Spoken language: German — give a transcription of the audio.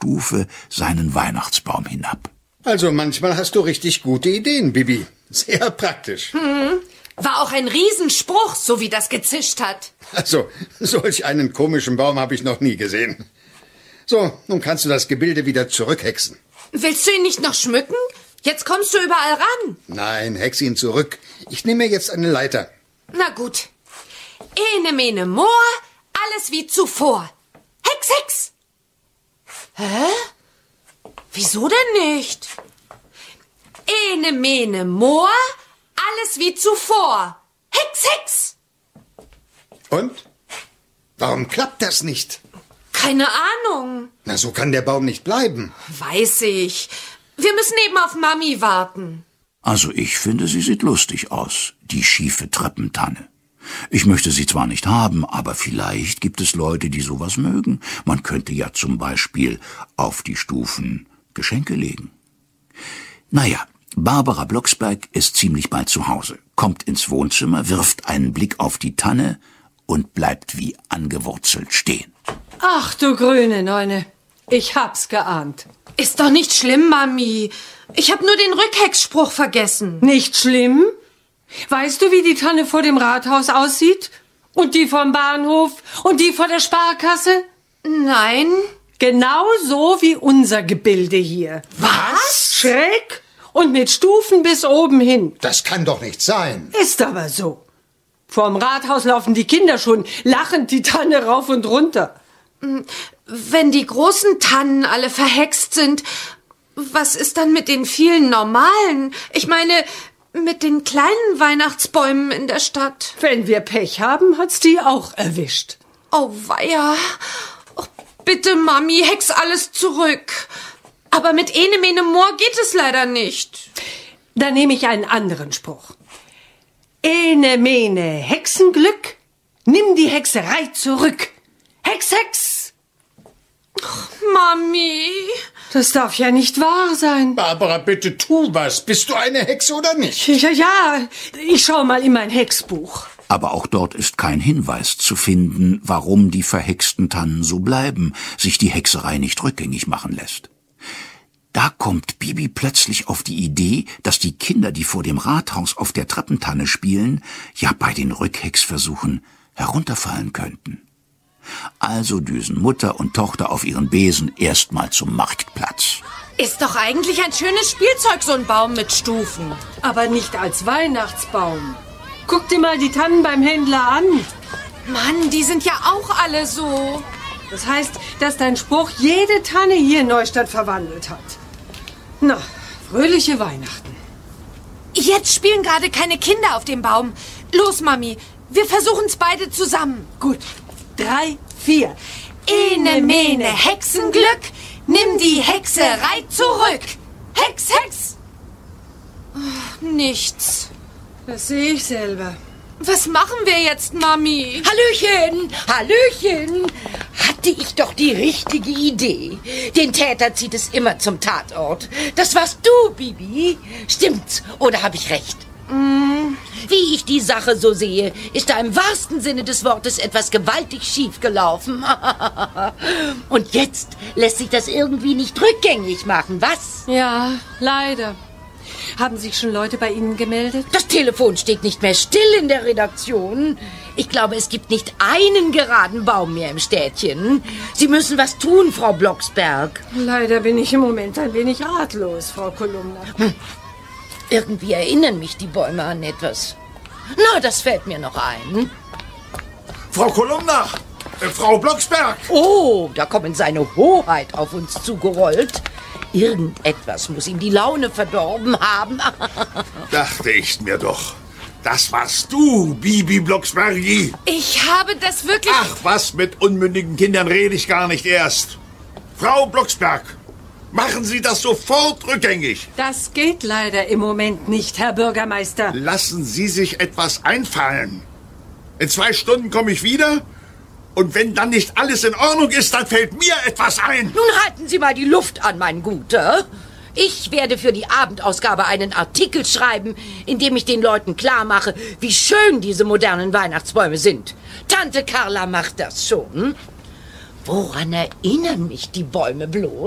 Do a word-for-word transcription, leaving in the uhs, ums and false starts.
Stufe seinen Weihnachtsbaum hinab. Also manchmal hast du richtig gute Ideen, Bibi. Sehr praktisch. Hm. War auch ein Riesenspruch, so wie das gezischt hat. Also, solch einen komischen Baum habe ich noch nie gesehen. So, nun kannst du das Gebilde wieder zurückhexen. Willst du ihn nicht noch schmücken? Jetzt kommst du überall ran. Nein, hexe ihn zurück. Ich nehme mir jetzt eine Leiter. Na gut. Ene mene mor, alles wie zuvor. Hex, hex. Hä? Wieso denn nicht? Ene mene mor, alles wie zuvor. Hex, hex. Und? Warum klappt das nicht? Keine Ahnung. Na, so kann der Baum nicht bleiben. Weiß ich. Wir müssen eben auf Mami warten. Also ich finde, sie sieht lustig aus, die schiefe Treppentanne. Ich möchte sie zwar nicht haben, aber vielleicht gibt es Leute, die sowas mögen. Man könnte ja zum Beispiel auf die Stufen Geschenke legen. Naja, Barbara Blocksberg ist ziemlich bald zu Hause, kommt ins Wohnzimmer, wirft einen Blick auf die Tanne und bleibt wie angewurzelt stehen. Ach du grüne Neune, ich hab's geahnt. Ist doch nicht schlimm, Mami. Ich hab nur den Rückhexspruch vergessen. Nicht schlimm? Weißt du, wie die Tanne vor dem Rathaus aussieht? Und die vom Bahnhof? Und die vor der Sparkasse? Nein. Genau so wie unser Gebilde hier. Was? Schräg und mit Stufen bis oben hin. Das kann doch nicht sein. Ist aber so. Vorm Rathaus laufen die Kinder schon lachend die Tanne rauf und runter. Wenn die großen Tannen alle verhext sind, was ist dann mit den vielen normalen? Ich meine, mit den kleinen Weihnachtsbäumen in der Stadt. Wenn wir Pech haben, hat's die auch erwischt. Oh weia. Oh, bitte, Mami, hex alles zurück. Aber mit Ene Mene Mor geht es leider nicht. Dann nehme ich einen anderen Spruch. Ene Mene Hexenglück, nimm die Hexerei zurück. Hex, Hex! Oh, Mami. Das darf ja nicht wahr sein. Barbara, bitte tu was. Bist du eine Hexe oder nicht? Ja, ja, ich schau mal in mein Hexbuch. Aber auch dort ist kein Hinweis zu finden, warum die verhexten Tannen so bleiben, sich die Hexerei nicht rückgängig machen lässt. Da kommt Bibi plötzlich auf die Idee, dass die Kinder, die vor dem Rathaus auf der Treppentanne spielen, ja bei den Rückhexversuchen herunterfallen könnten. Also düsen Mutter und Tochter auf ihren Besen erstmal zum Marktplatz. Ist doch eigentlich ein schönes Spielzeug, so ein Baum mit Stufen. Aber nicht als Weihnachtsbaum. Guck dir mal die Tannen beim Händler an. Mann, die sind ja auch alle so. Das heißt, dass dein Spruch jede Tanne hier in Neustadt verwandelt hat. Na, fröhliche Weihnachten. Jetzt spielen gerade keine Kinder auf dem Baum. Los, Mami, wir versuchen's beide zusammen. Gut. Drei, vier. Ene Mene Hexenglück, nimm die Hexerei zurück. Hex, Hex. Oh, nichts. Das sehe ich selber. Was machen wir jetzt, Mami? Hallöchen, Hallöchen. Hatte ich doch die richtige Idee. Den Täter zieht es immer zum Tatort. Das warst du, Bibi. Stimmt's, oder habe ich recht? Mm. Wie ich die Sache so sehe, ist da im wahrsten Sinne des Wortes etwas gewaltig schief gelaufen. Und jetzt lässt sich das irgendwie nicht rückgängig machen, was? Ja, leider. Haben sich schon Leute bei Ihnen gemeldet? Das Telefon steht nicht mehr still in der Redaktion. Ich glaube, es gibt nicht einen geraden Baum mehr im Städtchen. Sie müssen was tun, Frau Blocksberg. Leider bin ich im Moment ein wenig ratlos, Frau Kolumna. Hm. Irgendwie erinnern mich die Bäume an etwas. Na, das fällt mir noch ein. Frau Kolumna! Äh, Frau Blocksberg! Oh, da kommt seine Hoheit auf uns zugerollt. Irgendetwas muss ihm die Laune verdorben haben. Dachte ich mir doch. Das warst du, Bibi Blocksbergi. Ich habe das wirklich... Ach, was, mit unmündigen Kindern rede ich gar nicht erst. Frau Blocksberg, machen Sie das sofort rückgängig. Das geht leider im Moment nicht, Herr Bürgermeister. Lassen Sie sich etwas einfallen. In zwei Stunden komme ich wieder. Und wenn dann nicht alles in Ordnung ist, dann fällt mir etwas ein. Nun halten Sie mal die Luft an, mein Guter. Ich werde für die Abendausgabe einen Artikel schreiben, in dem ich den Leuten klar mache, wie schön diese modernen Weihnachtsbäume sind. Tante Carla macht das schon. Woran erinnern mich die Bäume bloß?